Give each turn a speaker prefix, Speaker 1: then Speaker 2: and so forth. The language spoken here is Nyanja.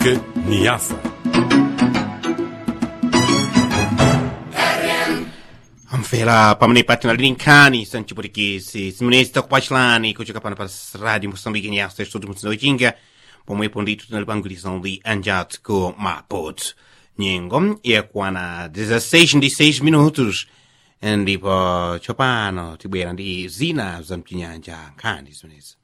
Speaker 1: Niasa.
Speaker 2: Amfela pamene patina linkani sanchiputikisi simunezi takupachilani kuchoka pano pa rádio Moçambique Niasa estudo mutsindoichinga pomwepo ndithu tinalipangwirizano ndi anjat ku Maputo nyengo yakwana 16 minutos ndipo tsopano tibwera ndi zina za mchinyanja nkhani zimenezi.